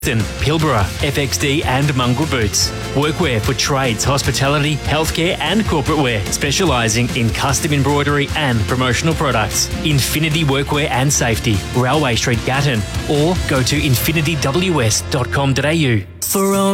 Pilbara, FXD and Mongrel Boots. Workwear for trades, hospitality, healthcare and corporate wear, specialising in custom embroidery and promotional products. Infinity Workwear and Safety, Railway Street, Gatton, or go to infinityws.com.au. For all